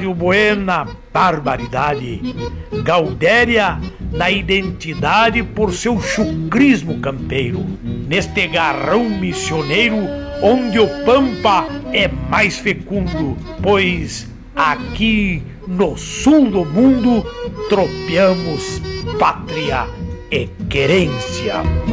Rádio Buena, barbaridade. Gaudéria na identidade por seu chucrismo campeiro. Neste garrão missioneiro, onde o pampa é mais fecundo, pois aqui no sul do mundo tropeamos pátria e querência.